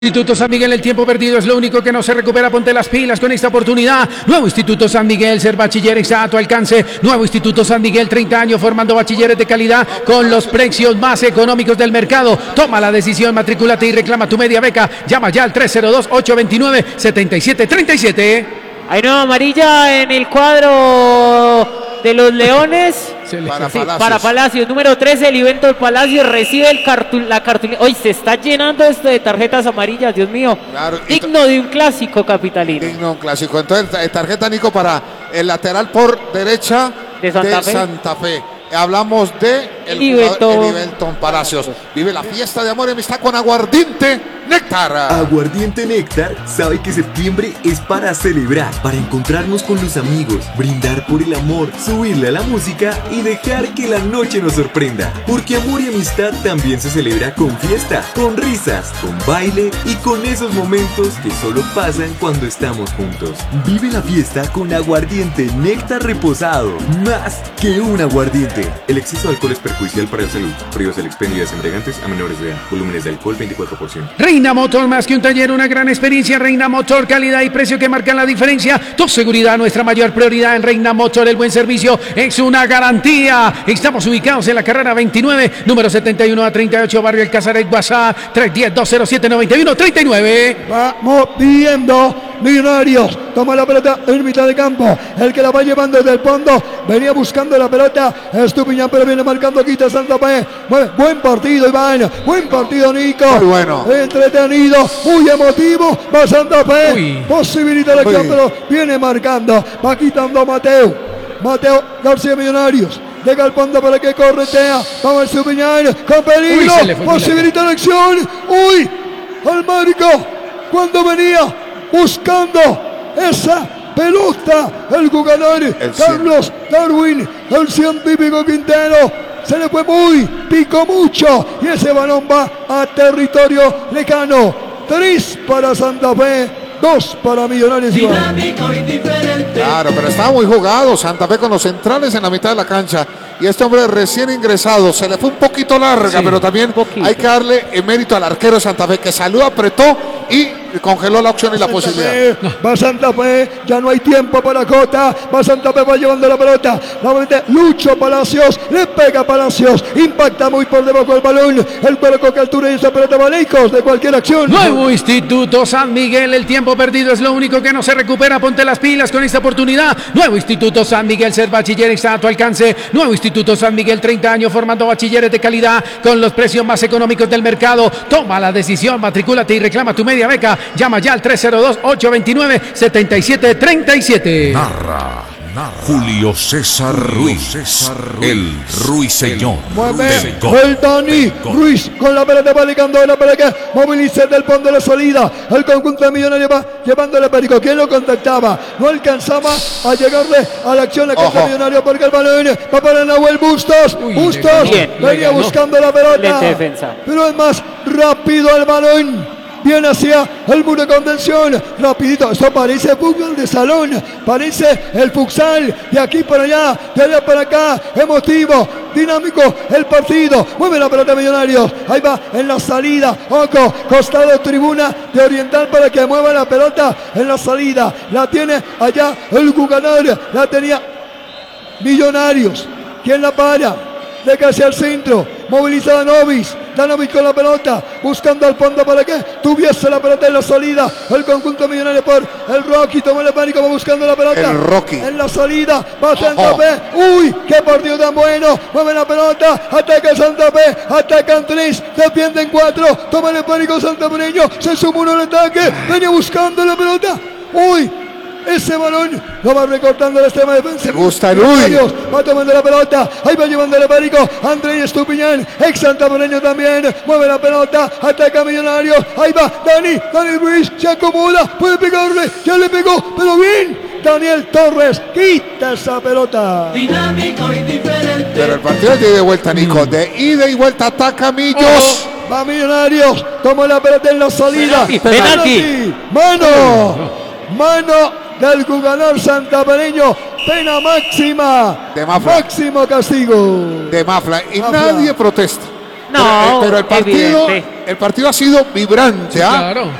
Instituto San Miguel, el tiempo perdido es lo único que no se recupera. Ponte las pilas con esta oportunidad. Nuevo Instituto San Miguel, ser bachiller está a tu alcance. Nuevo Instituto San Miguel, 30 años formando bachilleres de calidad con los precios más económicos del mercado. Toma la decisión, matricúlate y reclama tu media beca. Llama ya al 302-829-7737. Hay nueva amarilla en el cuadro de los Leones. Para Palacios, número 13, el Ivento Palacios recibe la cartulina. Hoy se está llenando esto de tarjetas amarillas, Dios mío. Claro, digno de un clásico capitalino. Digno de un clásico. Entonces, tarjeta, Nico, para el lateral por derecha de Santa Fe. Hablamos de el Ivelton Palacios. Vive la fiesta de amor y amistad con Aguardiente Néctar. Aguardiente Néctar sabe que septiembre es para celebrar, para encontrarnos con los amigos, brindar por el amor, subirle a la música y dejar que la noche nos sorprenda. Porque amor y amistad también se celebra con fiesta, con risas, con baile y con esos momentos que solo pasan cuando estamos juntos. Vive la fiesta con Aguardiente Néctar reposado, más que un aguardiente. El exceso de alcohol es perjudicial para la salud. Prohíbas el expendio de embriagantes a menores de edad. Volúmenes de alcohol 24%. Reina Motor, más que un taller, una gran experiencia. Reina Motor, calidad y precio que marcan la diferencia. Tu seguridad, nuestra mayor prioridad en Reina Motor. El buen servicio es una garantía. Estamos ubicados en la carrera 29, número 71 a 38, barrio El Casaret, WhatsApp 310-207-9139. Vamos viendo. Millonarios toma la pelota en mitad de campo. El que la va llevando desde el fondo. Venía buscando la pelota. Estupiñán, pero viene marcando. Quita Santa Fe. Buen partido, Iván. Buen partido, Nico. Muy bueno. Entretenido. Muy emotivo. Va Santa Fe. Posibilita el cambio. Viene marcando. Va quitando a Mateo. Mateo García, Millonarios. Llega al fondo para que corretea. Vamos a Estupiñán. Con peligro. Posibilita la acción. Uy. Al marco. Cuando venía buscando esa pelota, el jugador Carlos Darwin, el científico Quintero, se le fue picó mucho y ese balón va a territorio lejano. 3 para Santa Fe, 2 para Millonarios. Dinámico y diferente. Claro, pero estaba muy jugado Santa Fe con los centrales en la mitad de la cancha. Y este hombre recién ingresado, se le fue un poquito larga, pero también hay que darle mérito al arquero de Santa Fe, que salió, apretó y congeló la opción y la posibilidad. Va Santa Fe, ya no hay tiempo para Cota. Va Santa Fe, va llevando la pelota. Nuevamente Lucho Palacios, le pega Palacios, impacta muy por debajo del balón. El cuerpo que altura y esa pelota va lejos de cualquier acción. Nuevo Instituto San Miguel, el tiempo perdido es lo único que no se recupera. Ponte las pilas con esta oportunidad. Nuevo Instituto San Miguel, ser bachiller está a tu alcance. Nuevo Instituto San Miguel, 30 años formando bachilleres de calidad con los precios más económicos del mercado. Toma la decisión, matricúlate y reclama tu media beca. Llama ya al 302-829-7737. Narra Julio César Ruiz, el ruiseñor. Mueve el Dani Ruiz con la pelota, va ligando la para que movilice del fondo de la salida. El conjunto de Millonarios va llevándole Perico. ¿Quién lo contactaba? No alcanzaba a llegarle a la acción de contra Millonarios porque el balón va para Nahuel Bustos. Bustos venía buscando la pelota, pero es más rápido el balón. Viene hacia el muro de contención. Rapidito. Esto parece fútbol de salón. Parece el futsal. De aquí para allá. De allá para acá. Emotivo. Dinámico el partido. Mueve la pelota Millonarios. Ahí va en la salida. Oco. Costado tribuna de Oriental para que mueva la pelota en la salida. La tiene allá el jugador. La tenía Millonarios. ¿Quién la para? De casi al centro. Moviliza Danovis. Danovis con la pelota. Buscando al fondo para que tuviese la pelota en la salida. El conjunto millonario por el Rocky. Toma el pánico. Va buscando la pelota. El Rocky. En la salida. Va Santa Fe. Uy, qué partido tan bueno. Mueve la pelota. Ataca Santa Fe. Atacan 3. Defienden 4. Toma el pánico santafereño. Se suma uno al ataque. Venía buscando la pelota. Uy. Ese balón lo va recortando el sistema de defensa. Me gusta Luis. Va tomando la pelota. Ahí va llevando el Perico. Andrés Estupiñán, ex santafereño también. Mueve la pelota. Ataca Millonarios. Ahí va Dani Ruiz. Se acomoda. Puede pegarle. Ya le pegó. Pero bien. Daniel Torres quita esa pelota. Dinámico y diferente. Pero el partido es de ida y vuelta, Nico. De ida y vuelta ataca Millos. Va Millonarios. Toma la pelota en la salida. Penalti. Mano del jugador santafereño, pena máxima, de Mafla. Máximo castigo de Mafla y Mafla. Nadie protesta. No, pero el partido ha sido vibrante. Sí, claro.